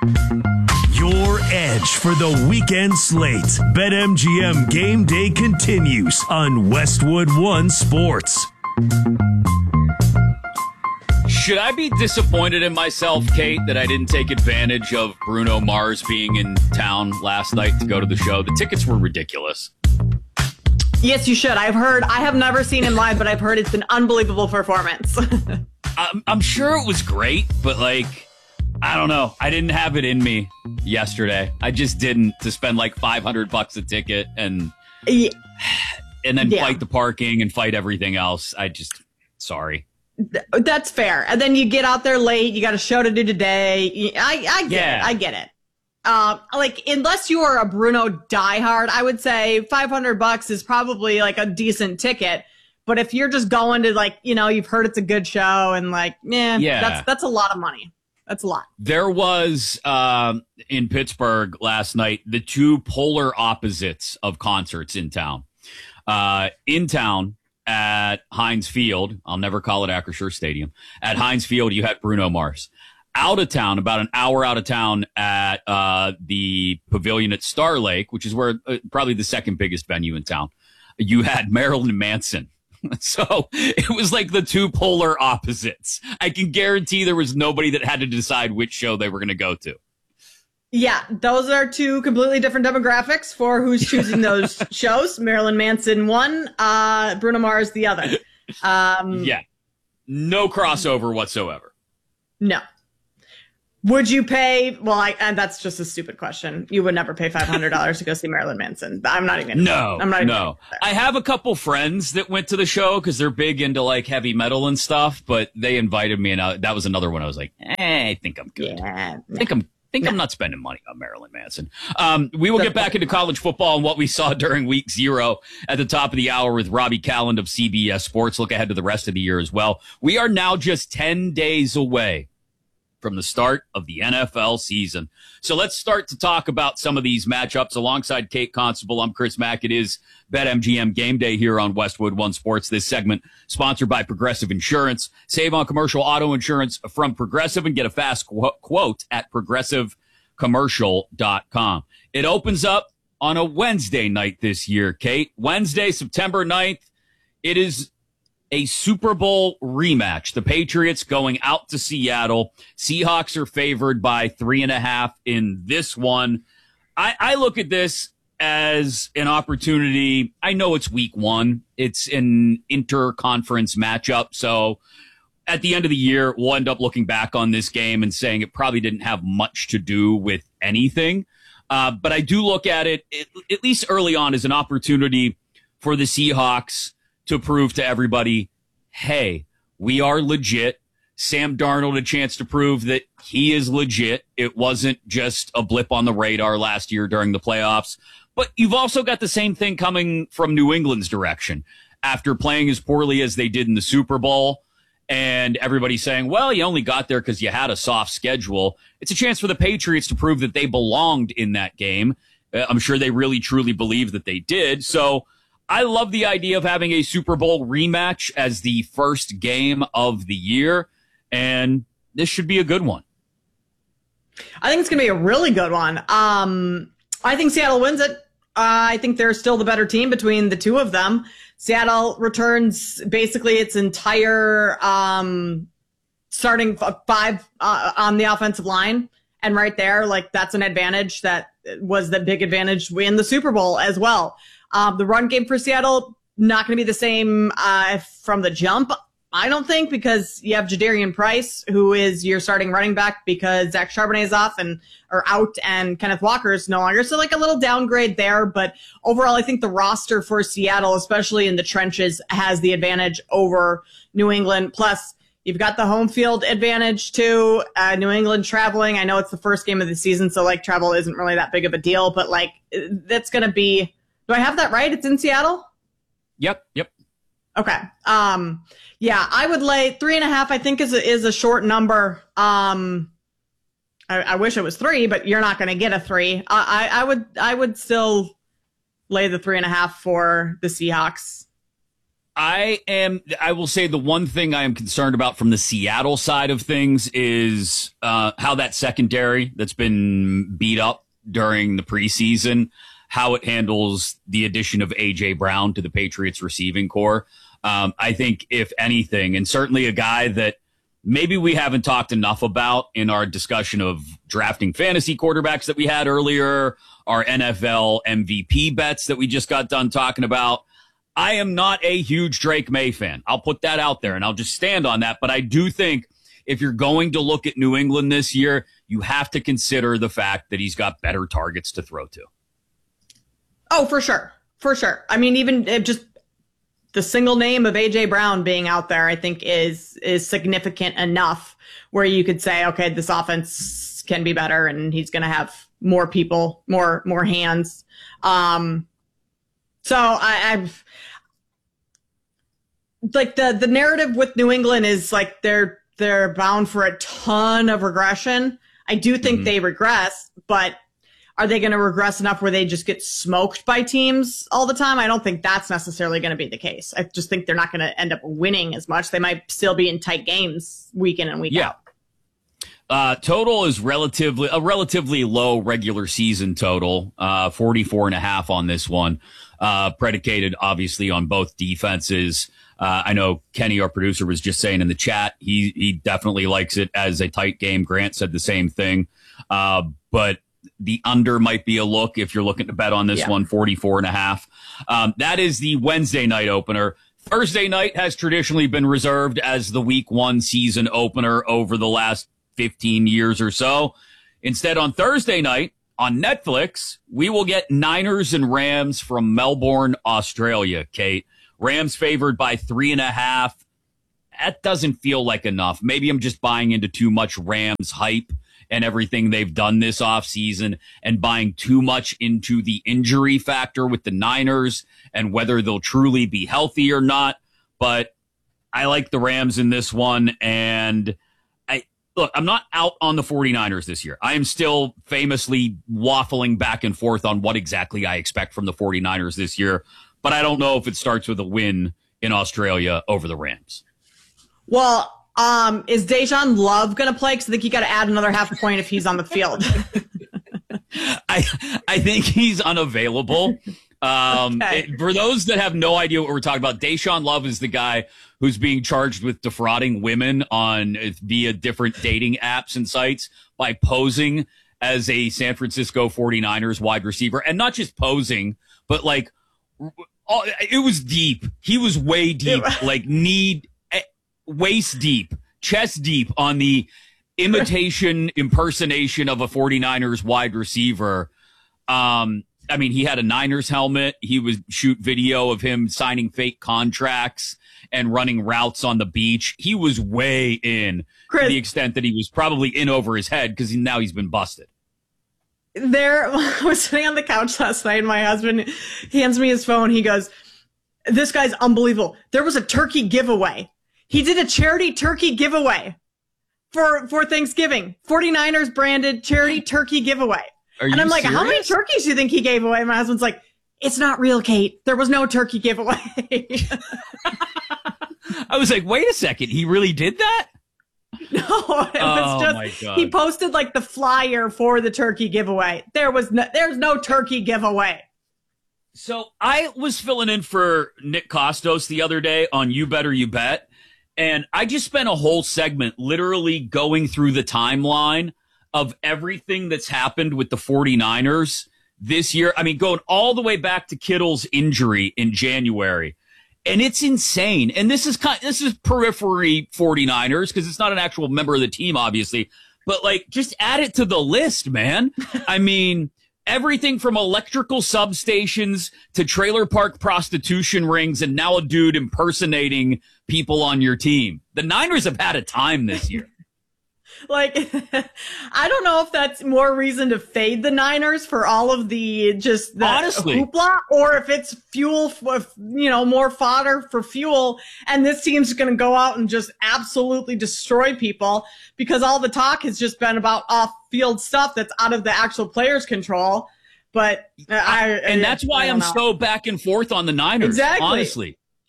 Your edge for the weekend slate. BetMGM Game Day continues on Westwood One Sports. Should I be disappointed in myself, Kate, that I didn't take advantage of Bruno Mars being in town last night to go to the show? The tickets were ridiculous. Yes, you should. I have never seen him live, but I've heard it's an unbelievable performance. I'm sure it was great, but I don't know. I didn't have it in me yesterday. I just didn't, to spend like $500 a ticket and then fight the parking and fight everything else. Sorry. That's fair. And then you get out there late. You got a show to do today. I get it. Unless you are a Bruno diehard, I would say $500 is probably like a decent ticket. But if you're just going to you've heard it's a good show and that's a lot of money. That's a lot. There was in Pittsburgh last night, the two polar opposites of concerts in town. In town at Heinz Field, I'll never call it Acrisure Stadium. At Heinz Field, you had Bruno Mars. Out of town, about an hour out of town at the Pavilion at Star Lake, which is where probably the second biggest venue in town, you had Marilyn Manson. So it was like the two polar opposites. I can guarantee there was nobody that had to decide which show they were going to go to. Yeah, those are two completely different demographics for who's choosing those shows. Marilyn Manson one, Bruno Mars the other. No crossover whatsoever. No. Would you pay? Well, and that's just a stupid question. You would never pay $500 to go see Marilyn Manson. I'm not even. No. I have a couple friends that went to the show because they're big into heavy metal and stuff. But they invited me, and that was another one. I was like, I think I'm good. Yeah, I'm not spending money on Marilyn Manson. We will get back into college football and what we saw during week 0 at the top of the hour with Robbie Calland of CBS Sports. Look ahead to the rest of the year as well. We are now just 10 days away from the start of the NFL season. So let's start to talk about some of these matchups. Alongside Kate Constable, I'm Chris Mack. It is BetMGM Game Day here on Westwood One Sports. This segment sponsored by Progressive Insurance. Save on commercial auto insurance from Progressive and get a fast quote at progressivecommercial.com. It opens up on a Wednesday night this year, Kate. Wednesday, September 9th. It is a Super Bowl rematch. The Patriots going out to Seattle. Seahawks are favored by 3.5 in this one. I look at this as an opportunity. I know it's week 1. It's an interconference matchup. So at the end of the year, we'll end up looking back on this game and saying it probably didn't have much to do with anything. But I do look at it, at least early on, as an opportunity for the Seahawks to prove to everybody, hey, we are legit. Sam Darnold a chance to prove that he is legit. It wasn't just a blip on the radar last year during the playoffs. But you've also got the same thing coming from New England's direction. After playing as poorly as they did in the Super Bowl, and everybody saying, well, you only got there because you had a soft schedule. It's a chance for the Patriots to prove that they belonged in that game. I'm sure they really, truly believe that they did. So I love the idea of having a Super Bowl rematch as the first game of the year, and this should be a good one. I think it's going to be a really good one. I think Seattle wins it. I think they're still the better team between the two of them. Seattle returns basically its entire starting 5 on the offensive line, and right there, that's an advantage that was the big advantage in the Super Bowl as well. The run game for Seattle, not going to be the same from the jump, I don't think, because you have Jadarian Price, who is your starting running back because Zach Charbonnet is out and Kenneth Walker is no longer. So a little downgrade there. But overall, I think the roster for Seattle, especially in the trenches, has the advantage over New England. Plus, you've got the home field advantage too. New England traveling. I know it's the first game of the season, so travel isn't really that big of a deal. But that's going to be. Do I have that right? It's in Seattle? Yep. Okay. Yeah, I would lay 3.5, I think is a short number. I wish it was 3, but you're not going to get a 3. I would still lay the 3.5 for the Seahawks. I will say the one thing I am concerned about from the Seattle side of things is how that secondary that's been beat up during the preseason, how it handles the addition of A.J. Brown to the Patriots receiving core. I think if anything, and certainly a guy that maybe we haven't talked enough about in our discussion of drafting fantasy quarterbacks that we had earlier, our NFL MVP bets that we just got done talking about. I am not a huge Drake May fan. I'll put that out there and I'll just stand on that. But I do think if you're going to look at New England this year, you have to consider the fact that he's got better targets to throw to. Oh, for sure. For sure. I mean, even just the single name of A.J. Brown being out there, I think is significant enough where you could say, okay, this offense can be better and he's going to have more people, more hands. So I've like the narrative with New England is like they're bound for a ton of regression. I do think they regress, but are they going to regress enough where they just get smoked by teams all the time? I don't think that's necessarily going to be the case. I just think they're not going to end up winning as much. They might still be in tight games week in and week out. Total is a relatively low regular season total, 44.5 on this one, predicated obviously on both defenses. I know Kenny, our producer, was just saying in the chat, he definitely likes it as a tight game. Grant said the same thing. But the under might be a look if you're looking to bet on this one, 44.5. That is the Wednesday night opener. Thursday night has traditionally been reserved as the week 1 season opener over the last 15 years or so. Instead, on Thursday night on Netflix, we will get Niners and Rams from Melbourne, Australia, Kate. Rams favored by 3.5. That doesn't feel like enough. Maybe I'm just buying into too much Rams hype and everything they've done this offseason and buying too much into the injury factor with the Niners and whether they'll truly be healthy or not. But I like the Rams in this one. And look, I'm not out on the 49ers this year. I am still famously waffling back and forth on what exactly I expect from the 49ers this year. But I don't know if it starts with a win in Australia over the Rams. Well, is Dejan Love going to play? Because I think you got to add another half a point if he's on the field. I think he's unavailable. Okay. For those that have no idea what we're talking about, Deshaun Love is the guy who's being charged with defrauding women via different dating apps and sites by posing as a San Francisco 49ers wide receiver. And not just posing, but like, it was deep. He was way deep, like waist deep, chest deep on the impersonation of a 49ers wide receiver. I mean, he had a Niners helmet. He would shoot video of him signing fake contracts and running routes on the beach. He was way in to the extent that he was probably in over his head because now he's been busted. I was sitting on the couch last night and my husband hands me his phone. He goes, "This guy's unbelievable. There was a turkey giveaway. He did a charity turkey giveaway for Thanksgiving. 49ers branded charity turkey giveaway." And I'm like, serious? How many turkeys do you think he gave away? My husband's like, "It's not real, Kate. There was no turkey giveaway." I was like, wait a second. He really did that? No, it was just, he posted like the flyer for the turkey giveaway. There's no turkey giveaway. So I was filling in for Nick Costos the other day on You Better You Bet. And I just spent a whole segment literally going through the timeline of everything that's happened with the 49ers this year. I mean, going all the way back to Kittle's injury in January. And it's insane. And this is periphery 49ers because it's not an actual member of the team, obviously. But like, just add it to the list, man. I mean, everything from electrical substations to trailer park prostitution rings and now a dude impersonating people on your team. The Niners have had a time this year. Like, I don't know if that's more reason to fade the Niners for all of the hoopla, or if it's fuel for, more fodder for fuel. And this team's going to go out and just absolutely destroy people because all the talk has just been about off-field stuff that's out of the actual players' control. But that's why I'm so back and forth on the Niners. Exactly. Honestly.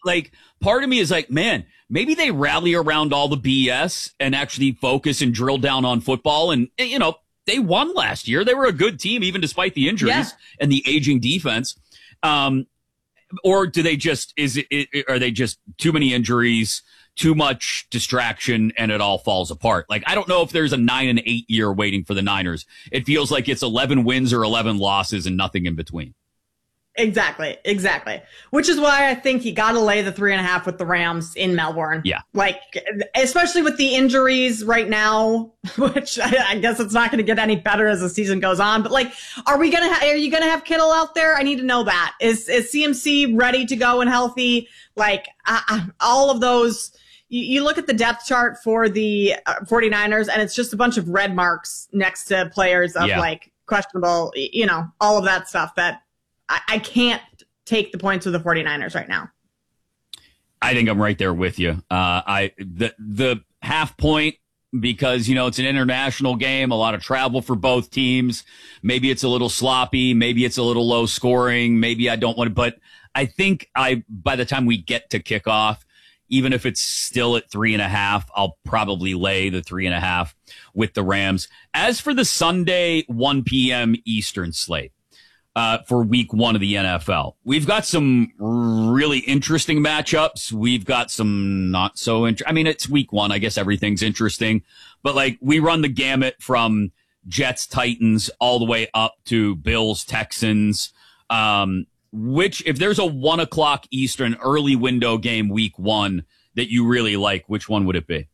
like, part of me is like, man, maybe they rally around all the BS and actually focus and drill down on football. And, you know, they won last year. They were a good team, even despite the injuries and the aging defense. Or do they just, are they just too many injuries, too much distraction, and it all falls apart? Like, I don't know if there's a 9 and 8 year waiting for the Niners. It feels like it's 11 wins or 11 losses and nothing in between. Exactly. Which is why I think you got to lay the 3.5 with the Rams in Melbourne. Yeah. Like, especially with the injuries right now, which I guess it's not going to get any better as the season goes on. But like, are you going to have Kittle out there? I need to know that. Is CMC ready to go and healthy? Like, all of those, you look at the depth chart for the 49ers and it's just a bunch of red marks next to players of like questionable, you know, all of that stuff that, I can't take the points with the 49ers right now. I think I'm right there with you. The half point, because, you know, it's an international game, a lot of travel for both teams. Maybe it's a little sloppy. Maybe it's a little low scoring. Maybe I don't want to, but I think by the time we get to kickoff, even if it's still at 3.5, I'll probably lay the 3.5 with the Rams. As for the Sunday 1 p.m. Eastern slate, for week 1 of the NFL, we've got some really interesting matchups. We've got some not so I mean, it's week 1. I guess everything's interesting, but like, we run the gamut from Jets, Titans, all the way up to Bills, Texans. Which, if there's a 1 o'clock Eastern early window game week 1 that you really like, which one would it be?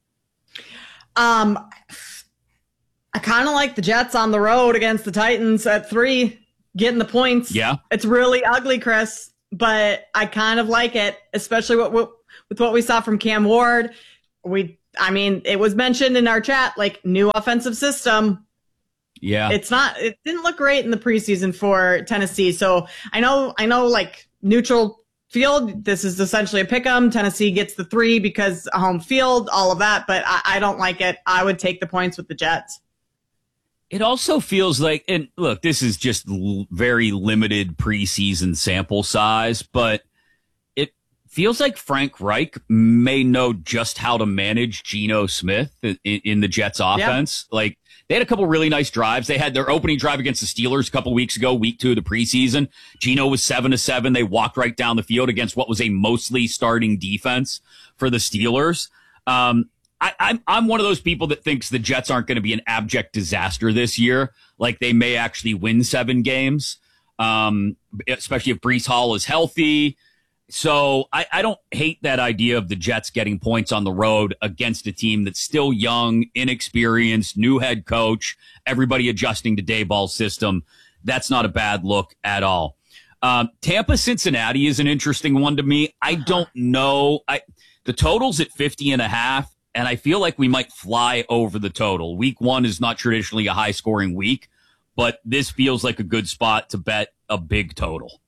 I kind of like the Jets on the road against the Titans at 3. Getting the points. Yeah. It's really ugly, Chris, but I kind of like it, especially with what we saw from Cam Ward. I mean, it was mentioned in our chat, like, new offensive system. Yeah. It didn't look great in the preseason for Tennessee. So I know like neutral field, this is essentially a pick 'em. Tennessee gets the 3 because home field, all of that, but I don't like it. I would take the points with the Jets. It also feels like, and look, this is just very limited preseason sample size, but it feels like Frank Reich may know just how to manage Geno Smith in the Jets offense. Yep. Like, they had a couple really nice drives. They had their opening drive against the Steelers a couple weeks ago, week 2 of the preseason. Geno was 7-7. They walked right down the field against what was a mostly starting defense for the Steelers. I'm one of those people that thinks the Jets aren't going to be an abject disaster this year. Like, they may actually win 7 games, especially if Breece Hall is healthy. So I don't hate that idea of the Jets getting points on the road against a team that's still young, inexperienced, new head coach, everybody adjusting to Daboll's system. That's not a bad look at all. Tampa Cincinnati is an interesting one to me. I don't know. The total's at 50.5. And I feel like we might fly over the total. Week 1 is not traditionally a high scoring week, but this feels like a good spot to bet a big total.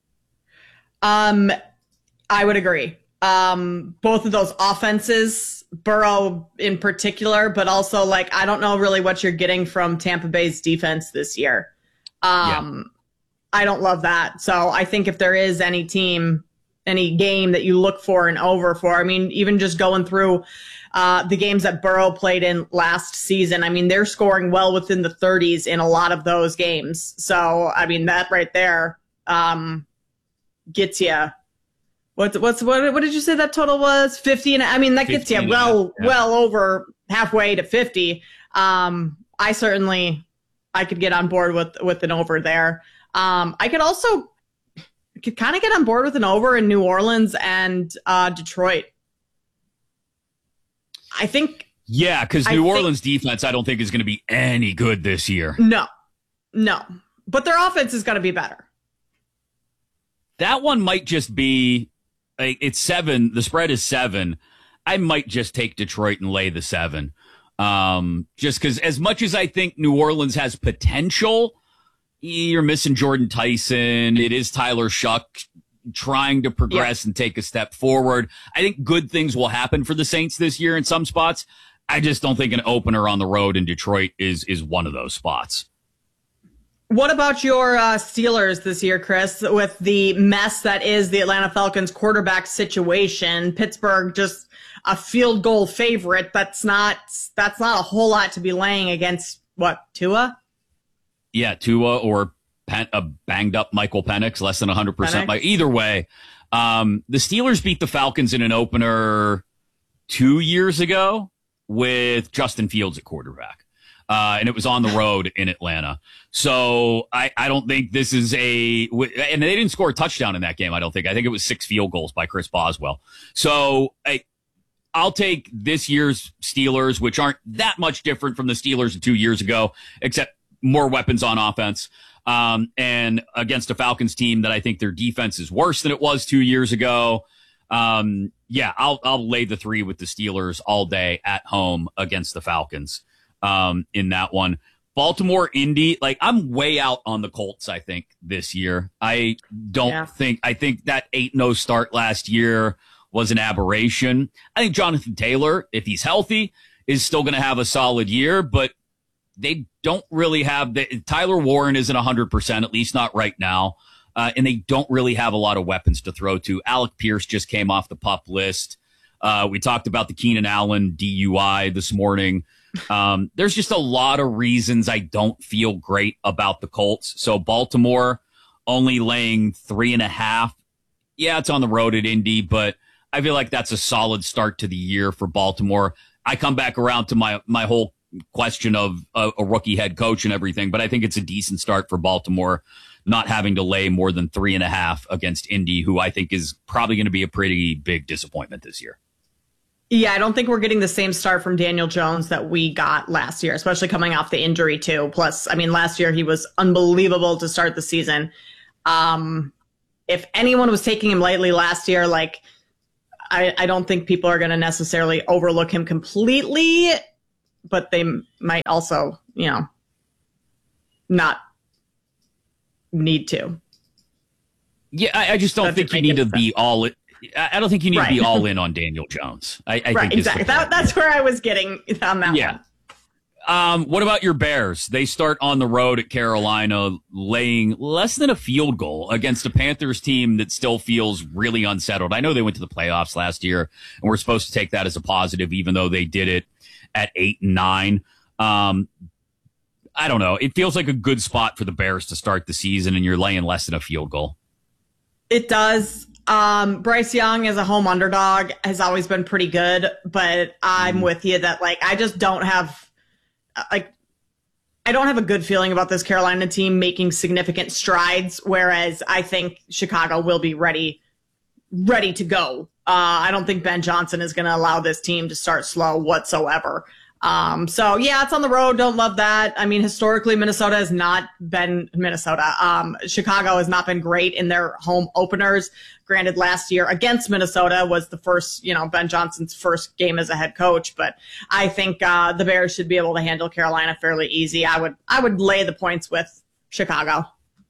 I would agree. Both of those offenses, Burrow in particular, but also, like, I don't know really what you're getting from Tampa Bay's defense this year. I don't love that. So I think if there is any team, any game that you look for an over for, I mean, even just going through the games that Burrow played in last season, I mean, they're scoring well within the 30s in a lot of those games. So, I mean, that right there gets you. What did you say that total was? 50, and I mean, that gets you well over halfway to 50. I could get on board with an over there. I could kind of get on board with an over in New Orleans and Detroit. I think. Yeah, because New Orleans defense, I don't think is going to be any good this year. No. But their offense is going to be better. That one might just be, it's 7. The spread is 7. I might just take Detroit and lay the 7. Just because as much as I think New Orleans has potential, you're missing Jordan Tyson. It is Tyler Shuck trying to progress and take a step forward. I think good things will happen for the Saints this year in some spots. I just don't think an opener on the road in Detroit is one of those spots. What about your Steelers this year, Chris, with the mess that is the Atlanta Falcons quarterback situation? Pittsburgh just a field goal favorite. That's not a whole lot to be laying against, what, Tua? Yeah, Tua or a banged up Michael Penix, less than 100%. Either way, the Steelers beat the Falcons in an opener 2 years ago with Justin Fields at quarterback. And it was on the road in Atlanta. So I don't think this is and they didn't score a touchdown in that game. I think it was 6 field goals by Chris Boswell. So I'll take this year's Steelers, which aren't that much different from the Steelers of 2 years ago, except more weapons on offense. And against a Falcons team that I think their defense is worse than it was 2 years ago. Yeah, I'll lay the 3 with the Steelers all day at home against the Falcons. In that one. Baltimore, Indy, I'm way out on the Colts, I think, this year. I think that 8-0 start last year was an aberration. I think Jonathan Taylor, if he's healthy, is still going to have a solid year, but they don't really have Tyler Warren isn't 100%, at least not right now. And they don't really have a lot of weapons to throw to. Alec Pierce just came off the PUP list. We talked about the Keenan Allen DUI this morning. There's just a lot of reasons I don't feel great about the Colts. So Baltimore only laying 3.5. Yeah, it's on the road at Indy, but I feel like that's a solid start to the year for Baltimore. I come back around to my whole question of a rookie head coach and everything, but I think it's a decent start for Baltimore, not having to lay more than 3.5 against Indy, who I think is probably going to be a pretty big disappointment this year. Yeah, I don't think we're getting the same start from Daniel Jones that we got last year, especially coming off the injury too. Plus, I mean, last year he was unbelievable to start the season. If anyone was taking him lightly last year, I don't think people are going to necessarily overlook him completely, but they might also, not need to. Yeah, I just don't think you need to be all. I don't think you need to be all in on Daniel Jones. I think exactly. That's where I was getting on that one. What about your Bears? They start on the road at Carolina, laying less than a field goal against a Panthers team that still feels really unsettled. I know they went to the playoffs last year, and we're supposed to take that as a positive, even though they did it at 8-9. I don't know. It feels like a good spot for the Bears to start the season, and you're laying less than a field goal. It does. Bryce Young as a home underdog has always been pretty good, but I'm with you that I just don't have I don't have a good feeling about this Carolina team making significant strides, whereas I think Chicago will be ready to go. I don't think Ben Johnson is going to allow this team to start slow whatsoever. So yeah, it's on the road. Don't love that. I mean, historically, Minnesota has not been Minnesota. Chicago has not been great in their home openers. Granted, last year against Minnesota was the first, Ben Johnson's first game as a head coach, but I think, the Bears should be able to handle Carolina fairly easy. I would lay the points with Chicago.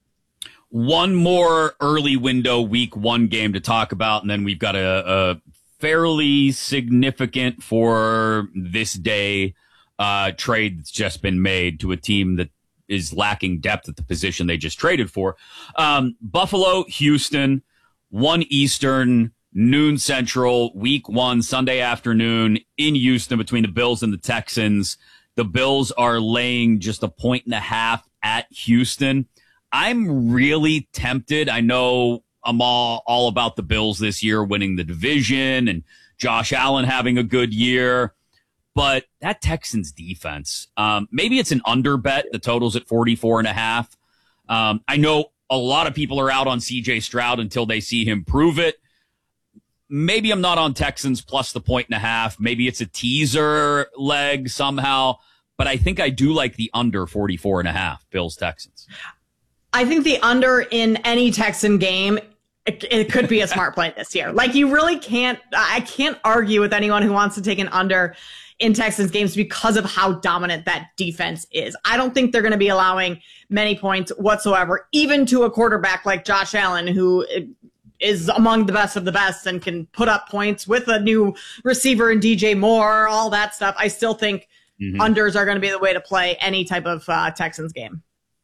One more early window week 1 game to talk about, and then we've got a fairly significant for this day trade that's just been made to a team that is lacking depth at the position they just traded for. Buffalo, Houston, 1 Eastern, noon Central, week 1, Sunday afternoon in Houston between the Bills and the Texans. The Bills are laying just 1.5 at Houston. I'm really tempted. I know I'm all about the Bills this year winning the division and Josh Allen having a good year. But that Texans defense, maybe it's an under bet. The total's at 44.5. I know a lot of people are out on CJ Stroud until they see him prove it. Maybe I'm not on Texans plus the 1.5. Maybe it's a teaser leg somehow. But I think I do like the under 44.5, Bills Texans. I think the under in any Texan game, it could be a smart play this year. You really can't, I can't argue with anyone who wants to take an under in Texans games because of how dominant that defense is. I don't think they're going to be allowing many points whatsoever, even to a quarterback like Josh Allen, who is among the best of the best and can put up points with a new receiver in DJ Moore, all that stuff. I still think unders are going to be the way to play any type of Texans game.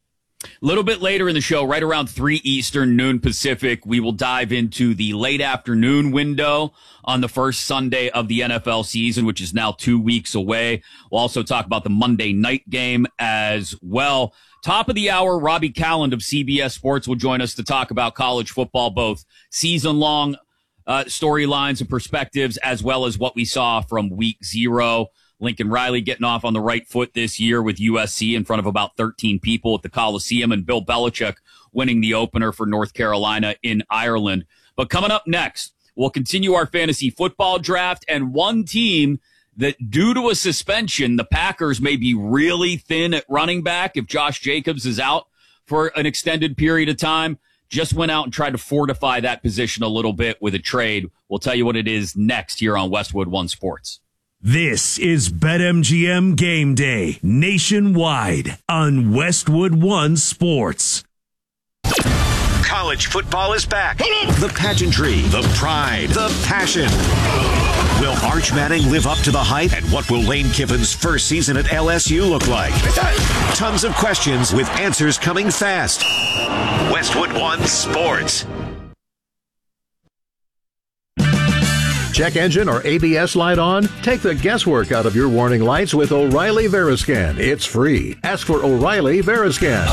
A little bit later in the show, right around 3 Eastern, noon Pacific, we will dive into the late afternoon window on the first Sunday of the NFL season, which is now 2 weeks away. We'll also talk about the Monday night game as well. Top of the hour, Robbie Calland of CBS Sports will join us to talk about college football, both season-long storylines and perspectives, as well as what we saw from week 0. Lincoln Riley getting off on the right foot this year with USC in front of about 13 people at the Coliseum, and Bill Belichick winning the opener for North Carolina in Ireland. But coming up next, we'll continue our fantasy football draft, and one team that, due to a suspension, the Packers may be really thin at running back if Josh Jacobs is out for an extended period of time, just went out and tried to fortify that position a little bit with a trade. We'll tell you what it is next here on Westwood One Sports. This is BetMGM Game Day nationwide on Westwood One Sports. College football is back. The pageantry, the pride, the passion. Will Arch Manning live up to the hype? And what will Lane Kiffin's first season at LSU look like? Tons of questions with answers coming fast. Westwood One Sports. Check engine or ABS light on? Take the guesswork out of your warning lights with O'Reilly Veriscan. It's free. Ask for O'Reilly Veriscan.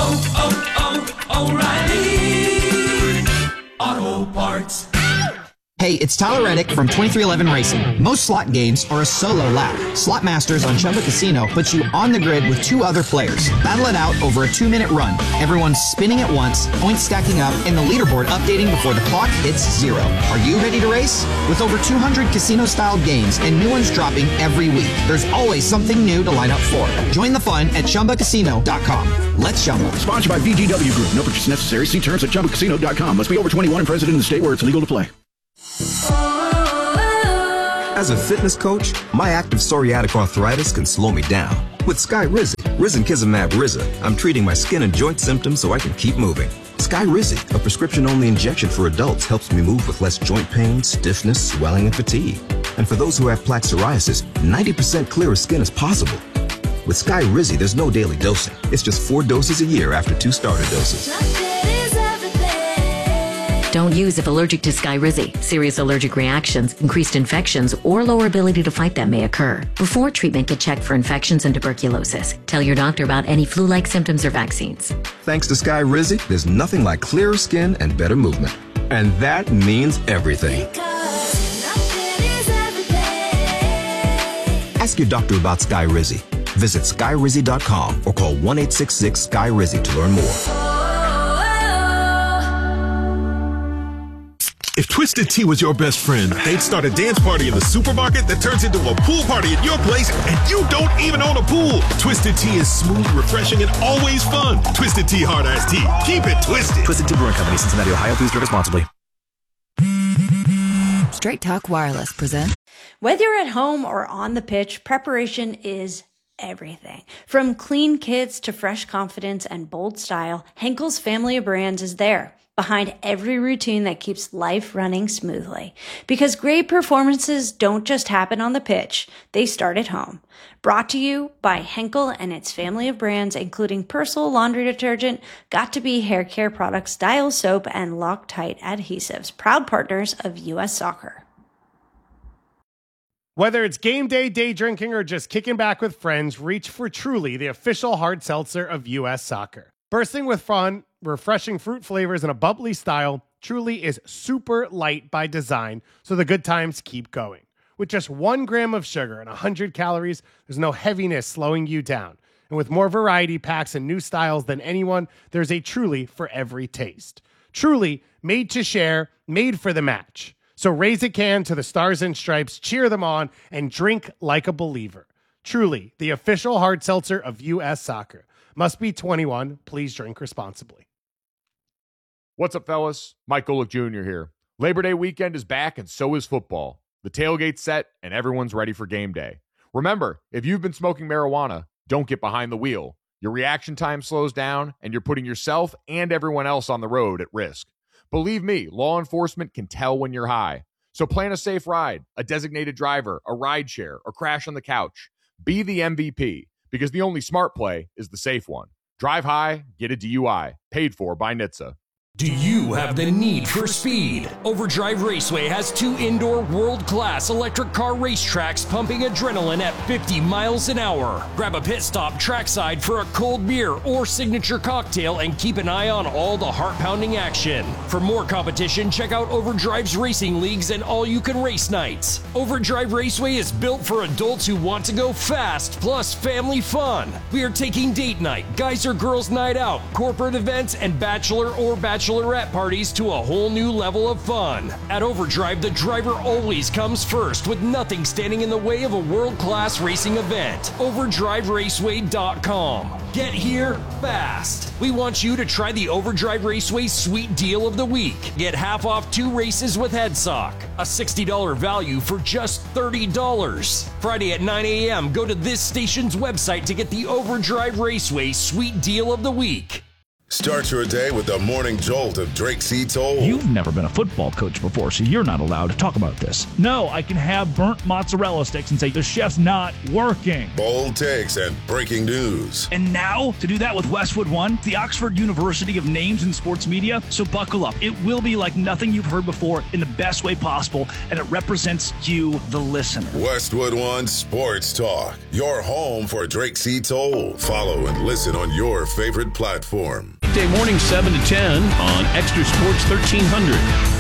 O'Reilly Auto Parts. Hey, it's Tyler Reddick from 2311 Racing. Most slot games are a solo lap. Slot Masters on Chumba Casino puts you on the grid with 2 other players. Battle it out over a 2-minute run. Everyone's spinning at once, points stacking up, and the leaderboard updating before the clock hits 0. Are you ready to race? With over 200 casino-style games and new ones dropping every week, there's always something new to line up for. Join the fun at ChumbaCasino.com. Let's Chumba. Sponsored by VGW Group. No purchase necessary. See terms at ChumbaCasino.com. Must be over 21 and present in the state where it's legal to play. As a fitness coach, my active psoriatic arthritis can slow me down. With Skyrizi, Risankizumab Riza, I'm treating my skin and joint symptoms so I can keep moving. Skyrizi, a prescription-only injection for adults, helps me move with less joint pain, stiffness, swelling, and fatigue. And for those who have plaque psoriasis, 90% clearer skin is possible. With Skyrizi, there's no daily dosing. It's just 4 doses a year after 2 starter doses. Don't use if allergic to Skyrizi. Serious allergic reactions, increased infections, or lower ability to fight them may occur. Before treatment, get checked for infections and tuberculosis. Tell your doctor about any flu-like symptoms or vaccines. Thanks to Skyrizi, there's nothing like clearer skin and better movement. And that means everything. Ask your doctor about Skyrizi. Visit Skyrizi.com or call 1-866-SKY-RIZI to learn more. If Twisted Tea was your best friend, they'd start a dance party in the supermarket that turns into a pool party at your place, and you don't even own a pool. Twisted Tea is smooth, refreshing, and always fun. Twisted Tea Hard Iced Tea. Keep it twisted. Twisted Tea Brewing Company, Cincinnati, Ohio. Please drink responsibly. Straight Talk Wireless present. Whether you're at home or on the pitch, preparation is everything. From clean kits to fresh confidence and bold style, Henkel's family of brands is there, behind every routine that keeps life running smoothly. Because great performances don't just happen on the pitch, they start at home. Brought to you by Henkel and its family of brands, including Persil laundry detergent, Got2b hair care products, Dial soap, and Loctite adhesives, proud partners of U.S. Soccer. Whether it's game day, day drinking, or just kicking back with friends, reach for Truly, the official hard seltzer of U.S. Soccer. Bursting with fun, refreshing fruit flavors, and a bubbly style, Truly is super light by design, so the good times keep going. With just 1 gram of sugar and 100 calories, there's no heaviness slowing you down. And with more variety packs and new styles than anyone, there's a Truly for every taste. Truly, made to share, made for the match. So raise a can to the Stars and Stripes, cheer them on, and drink like a believer. Truly, the official hard seltzer of U.S. Soccer. Must be 21. Please drink responsibly. What's up, fellas? Mike Golick Jr. here. Labor Day weekend is back, and so is football. The tailgate's set, and everyone's ready for game day. Remember, if you've been smoking marijuana, don't get behind the wheel. Your reaction time slows down, and you're putting yourself and everyone else on the road at risk. Believe me, law enforcement can tell when you're high. So plan a safe ride, a designated driver, a ride share, or crash on the couch. Be the MVP, because the only smart play is the safe one. Drive high, get a DUI. Paid for by NHTSA. Do you have the need for speed? Overdrive Raceway has 2 indoor world-class electric car racetracks pumping adrenaline at 50 miles an hour. Grab a pit stop trackside for a cold beer or signature cocktail and keep an eye on all the heart-pounding action. For more competition, check out Overdrive's racing leagues and all-you-can-race nights. Overdrive Raceway is built for adults who want to go fast, plus family fun. We are taking date night, guys or girls night out, corporate events, and bachelor or bachelorette parties to a whole new level of fun. At Overdrive, the driver always comes first, with nothing standing in the way of a world-class racing event. OverdriveRaceway.com. Get here fast. We want you to try the Overdrive Raceway Sweet Deal of the Week. Get half off 2 races with HeadSock. A $60 value for just $30. Friday at 9 a.m., go to this station's website to get the Overdrive Raceway Sweet Deal of the Week. Start your day with the morning jolt of Drake C. Toll. You've never been a football coach before, so you're not allowed to talk about this. No, I can have burnt mozzarella sticks and say the chef's not working. Bold takes and breaking news. And now, to do that with Westwood One, the Oxford University of Names in Sports Media. So buckle up. It will be like nothing you've heard before in the best way possible, and it represents you, the listener. Westwood One Sports Talk, your home for Drake C. Toll. Follow and listen on your favorite platform. Weekday morning 7 to 10 on Extra Sports 1300.